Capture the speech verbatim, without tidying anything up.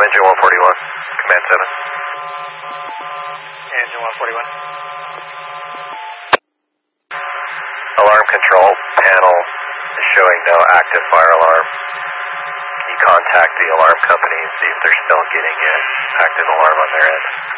engine one forty-one, command seven. Engine one forty-one. Alarm control panel is showing no active fire alarm. Can you contact the alarm company and see if they're still getting an active alarm on their end?